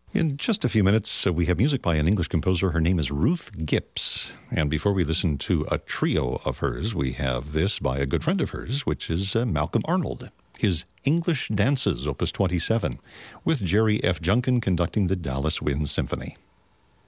In just a few minutes, we have music by an English composer. Her name is Ruth Gipps. And before we listen to a trio of hers, we have this by a good friend of hers, which is Malcolm Arnold. His English Dances, Opus 27, with Jerry F. Junkin conducting the Dallas Wind Symphony.